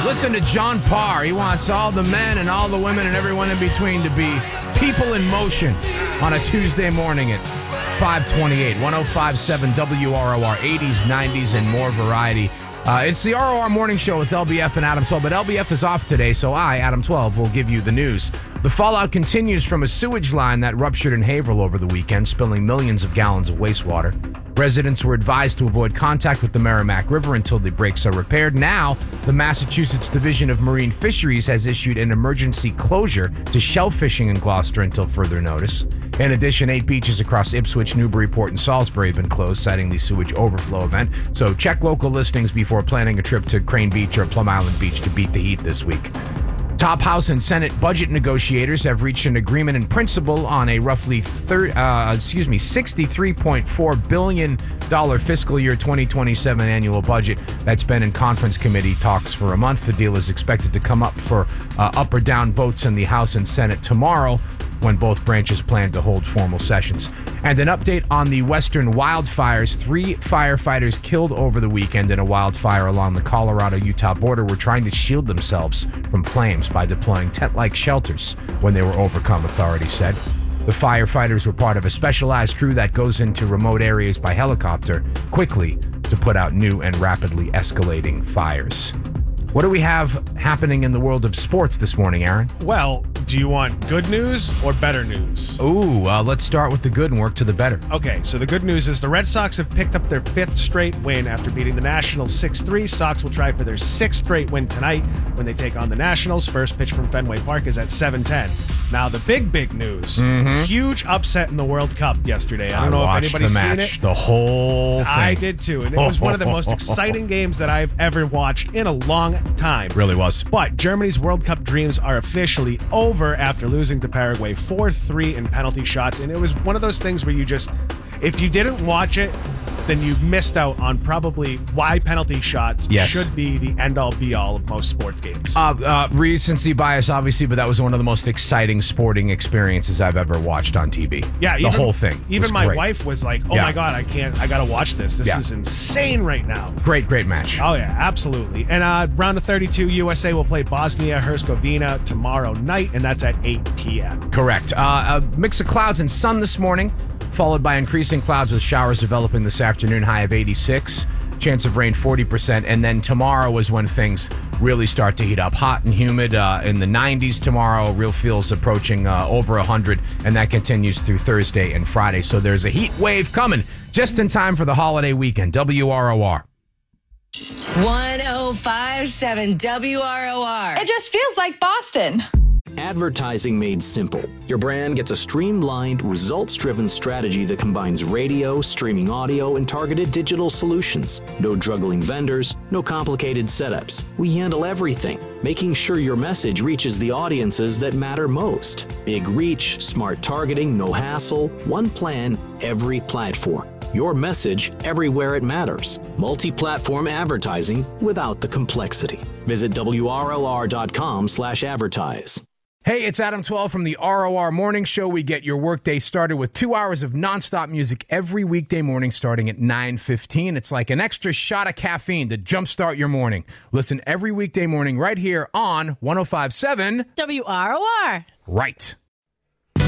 Listen to John Parr. He wants all the men and all the women and everyone in between to be people in motion on a Tuesday morning at 528. 105.7 WROR, 80s, 90s, and more variety. It's the ROR Morning Show with LBF and Adam 12, but LBF is off today, so I, Adam 12, will give you the news. The fallout continues from a sewage line that ruptured in Haverhill over the weekend, spilling millions of gallons of wastewater. Residents were advised to avoid contact with the Merrimack River until the breaks are repaired. Now, the Massachusetts Division of Marine Fisheries has issued an emergency closure to shellfishing in Gloucester until further notice. In addition, 8 beaches across Ipswich, Newburyport, and Salisbury have been closed, citing the sewage overflow event. So check local listings before planning a trip to Crane Beach or Plum Island Beach to beat the heat this week. Top House and Senate budget negotiators have reached an agreement in principle on a roughly $63.4 billion fiscal year 2027 annual budget that's been in conference committee talks for a month. The deal is expected to come up for up or down votes in the House and Senate tomorrow, when both branches plan to hold formal sessions. And an update on the western wildfires. 3 firefighters killed over the weekend in a wildfire along the Colorado-Utah border were trying to shield themselves from flames by deploying tent-like shelters when they were overcome, authorities said. The firefighters were part of a specialized crew that goes into remote areas by helicopter quickly to put out new and rapidly escalating fires. What do we have happening in the world of sports this morning, Aaron? Well, do you want good news or better news? Ooh, let's start with the good and work to the better. Okay, so the good news is the Red Sox have picked up their 5th straight win after beating the Nationals 6-3. Sox will try for their 6th straight win tonight when they take on the Nationals. First pitch from Fenway Park is at 7:10. Now, the big news. Huge upset in the World Cup yesterday. I don't know if anybody's seen it. The whole thing. I did too, and it was one of the most exciting games that I've ever watched in a long time. Really was. But Germany's World Cup dreams are officially over after losing to Paraguay 4-3 in penalty shots. And it was one of those things where you just, if you didn't watch it, then you missed out on probably why penalty shots should be the end-all be-all of most sport games. Recency bias, obviously, but that was one of the most exciting sporting experiences I've ever watched on TV. Yeah, the whole thing. Even my great. wife was like, "Oh my God, I gotta watch this. This is insane right now." Great match. Oh yeah, absolutely. And round of 32, USA will play Bosnia-Herzegovina tomorrow night, and that's at 8 p.m. Correct. A mix of clouds and sun this morning, followed by increasing clouds with showers developing this afternoon, high of 86. Chance of rain 40%. And then tomorrow is when things really start to heat up. Hot and humid in the 90s tomorrow. Real feels approaching over 100. And that continues through Thursday and Friday. So there's a heat wave coming just in time for the holiday weekend. WROR. 105.7 WROR. It just feels like Boston. Advertising made simple. Your brand gets a streamlined, results-driven strategy that combines radio, streaming audio, and targeted digital solutions. No juggling vendors, no complicated setups. We handle everything, making sure your message reaches the audiences that matter most. Big reach, smart targeting, no hassle, one plan, every platform. Your message everywhere it matters. Multi-platform advertising without the complexity. Visit WROR.com/advertise. Hey, it's Adam 12 from the ROR Morning Show. We get your workday started with 2 hours of nonstop music every weekday morning starting at 9:15. It's like an extra shot of caffeine to jumpstart your morning. Listen every weekday morning right here on 105.7 WROR. Right.